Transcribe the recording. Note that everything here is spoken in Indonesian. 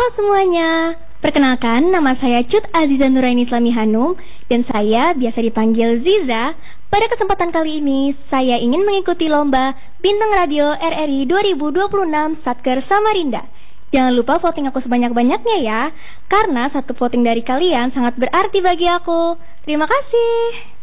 semuanya, perkenalkan nama saya Cut Aziza Nuraini Islami Hanum dan saya biasa dipanggil Ziza. Pada kesempatan kali ini, saya ingin mengikuti lomba Bintang Radio RRI 2026 Satker Samarinda. Jangan lupa voting aku sebanyak-banyaknya ya, karena satu voting dari kalian sangat berarti bagi aku. Terima kasih.